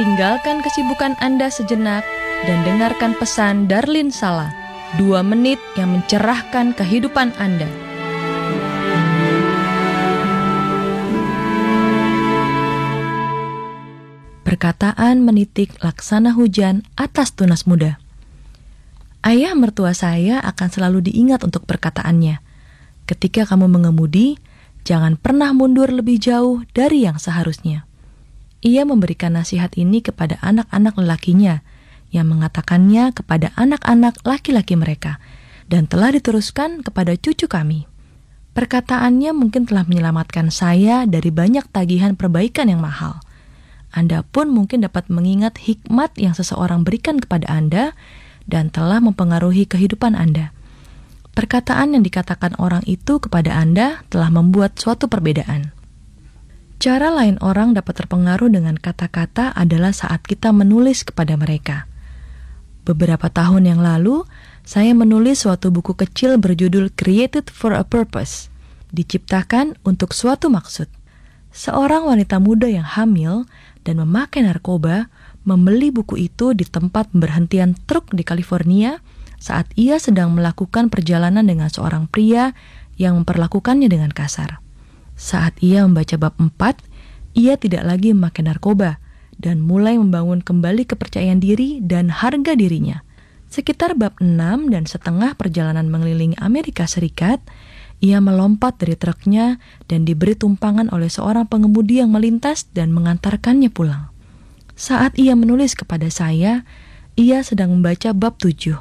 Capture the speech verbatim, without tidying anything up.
Tinggalkan kesibukan Anda sejenak dan dengarkan pesan Darlin Sala, dua menit yang mencerahkan kehidupan Anda. Perkataan menitik laksana hujan atas tunas muda. Ayah mertua saya akan selalu diingat untuk perkataannya. Ketika kamu mengemudi, jangan pernah mundur lebih jauh dari yang seharusnya. Ia memberikan nasihat ini kepada anak-anak lelakinya, yang mengatakannya kepada anak-anak laki-laki mereka, dan telah diteruskan kepada cucu kami. Perkataannya mungkin telah menyelamatkan saya dari banyak tagihan perbaikan yang mahal. Anda pun mungkin dapat mengingat hikmat yang seseorang berikan kepada Anda dan telah mempengaruhi kehidupan Anda. Perkataan yang dikatakan orang itu kepada Anda telah membuat suatu perbedaan. Cara lain orang dapat terpengaruh dengan kata-kata adalah saat kita menulis kepada mereka. Beberapa tahun yang lalu, saya menulis suatu buku kecil berjudul Created for a Purpose, diciptakan untuk suatu maksud. Seorang wanita muda yang hamil dan memakai narkoba membeli buku itu di tempat pemberhentian truk di California saat ia sedang melakukan perjalanan dengan seorang pria yang memperlakukannya dengan kasar. Saat ia membaca bab empat, ia tidak lagi memakai narkoba dan mulai membangun kembali kepercayaan diri dan harga dirinya. Sekitar bab enam dan setengah perjalanan mengelilingi Amerika Serikat, ia melompat dari truknya dan diberi tumpangan oleh seorang pengemudi yang melintas dan mengantarkannya pulang. Saat ia menulis kepada saya, ia sedang membaca bab tujuh.